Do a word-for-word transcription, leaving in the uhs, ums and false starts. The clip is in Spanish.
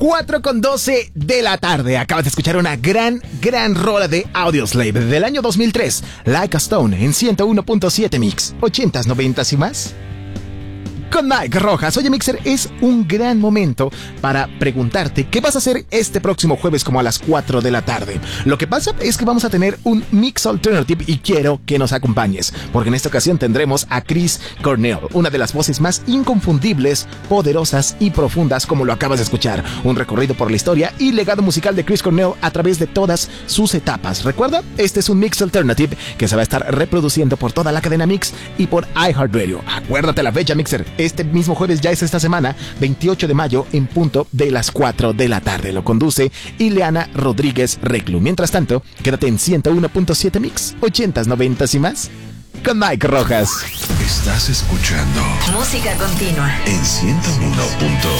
cuatro con doce de la tarde. Acabas de escuchar una gran, gran rola de Audioslave del año dos mil tres. Like a Stone en ciento uno punto siete Mix. ochentas, noventas y más. Con Mike Rojas. Oye, Mixer, es un gran momento para preguntarte qué vas a hacer este próximo jueves como a las cuatro de la tarde. Lo que pasa es que vamos a tener un Mix Alternative y quiero que nos acompañes, porque en esta ocasión tendremos a Chris Cornell, una de las voces más inconfundibles, poderosas y profundas, como lo acabas de escuchar. Un recorrido por la historia y legado musical de Chris Cornell a través de todas sus etapas. Recuerda, este es un Mix Alternative que se va a estar reproduciendo por toda la cadena Mix y por iHeartRadio. Acuérdate la fecha, Mixer. Este mismo jueves, ya es esta semana, veintiocho de mayo, en punto de las cuatro de la tarde. Lo conduce Ileana Rodríguez Reclu. Mientras tanto, quédate en ciento uno punto siete Mix, ochentas, noventas y más, con Mike Rojas. Estás escuchando Música Continua en ciento uno punto